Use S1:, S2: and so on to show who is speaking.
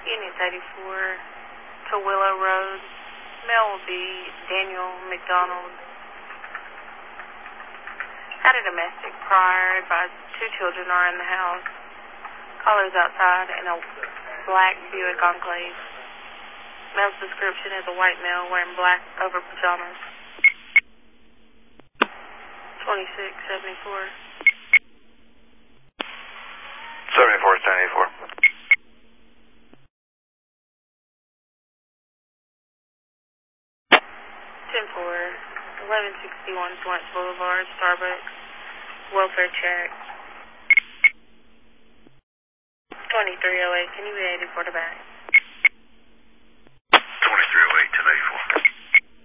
S1: Unit 34 to Willow Road. Male will be Daniel McDonald. Had a domestic prior. Advised 2 children are in the house. Callers outside in a black Buick Enclave. Male's description is a white male wearing black over pajamas. 2674.
S2: 74,
S1: 10-4, 1161 Florence Boulevard, Starbucks, welfare check. 2308, can you be 84 to back?
S2: 2308, 1084.